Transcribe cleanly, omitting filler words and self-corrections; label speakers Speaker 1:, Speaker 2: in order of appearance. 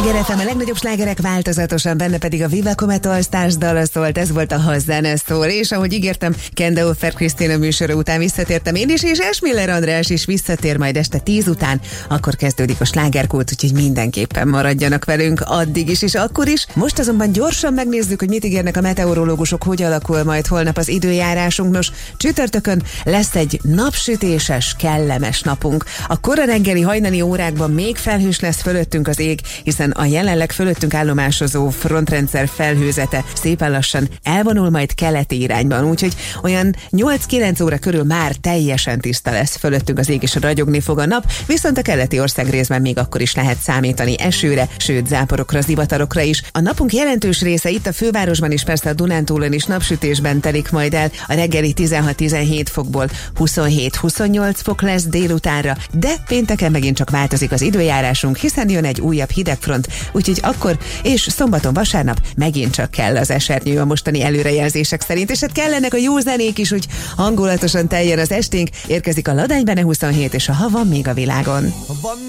Speaker 1: Sláger FM, a legnagyobb slágerek változatosan, benne pedig a Viva Cometa All Stars dala szólt, ez volt a Ha zene szól, és ahogy ígértem, Kende Offer Krisztina műsora után visszatértem én is, és Esmiller András is visszatér majd este 10 után, akkor kezdődik a slágerkult, úgyhogy mindenképpen maradjanak velünk addig is, és akkor is. Most azonban gyorsan megnézzük, hogy mit ígérnek a meteorológusok, hogy alakul majd holnap az időjárásunk. Nos, csütörtökön lesz egy napsütéses, kellemes napunk. A kora reggeli hajnali órákban még felhős lesz fölöttünk az ég, hiszen a jelenleg fölöttünk állomásozó frontrendszer felhőzete szépen lassan elvonul majd keleti irányban, úgyhogy olyan 8-9 óra körül már teljesen tiszta lesz fölöttünk az ég, és ragyogni fog a nap, viszont a keleti ország részben még akkor is lehet számítani esőre, sőt záporokra, zivatarokra is. A napunk jelentős része itt a fővárosban is, persze a Dunántúlon is napsütésben telik majd el, a reggeli 16-17 fokból 27-28 fok lesz délutánra, de pénteken megint csak változik az időjárásunk, hiszen jön egy újabb hidegfront, úgyhogy akkor és szombaton, vasárnap megint csak kell az esernyő a mostani előrejelzések szerint, és hát kellenek a jó zenék is, hogy hangulatosan teljen az esténk, érkezik a Ladány Bene 27, és a Ha van még a világon.